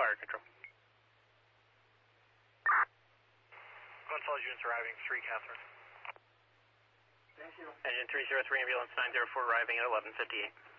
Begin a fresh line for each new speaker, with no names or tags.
fire control.
Gonzalez units arriving, 3 Catherine.
Engine 303, ambulance 904 arriving at 11:58.